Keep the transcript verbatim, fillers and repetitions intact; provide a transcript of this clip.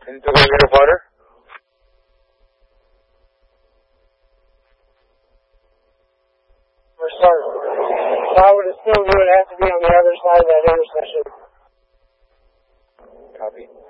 Into the meter water. We're starting. So I would assume you would have to be on the other side of that intersection. Copy.